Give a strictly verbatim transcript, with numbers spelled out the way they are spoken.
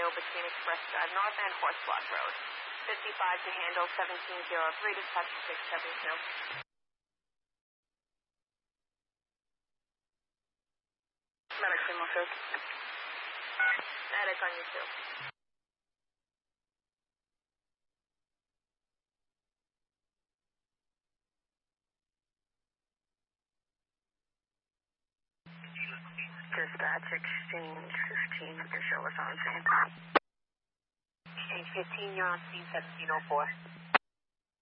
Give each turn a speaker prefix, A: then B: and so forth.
A: between Express Drive North and Horse Block Road. fifty-five to handle seventeen oh three, dispatch six seven two. Medic, signal six. Medic on you too. Dispatch exchange fifteen, you can show us on scene. Exchange fifteen, you're on scene seventeen oh four.